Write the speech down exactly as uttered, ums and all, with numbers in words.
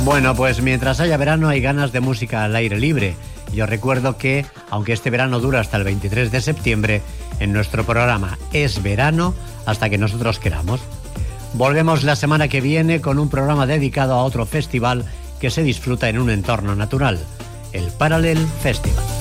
Bueno, pues mientras haya verano hay ganas de música al aire libre. Yo recuerdo que, aunque este verano dura hasta el veintitrés de septiembre, en nuestro programa es verano hasta que nosotros queramos. Volvemos la semana que viene con un programa dedicado a otro festival que se disfruta en un entorno natural, el Parallel Festival.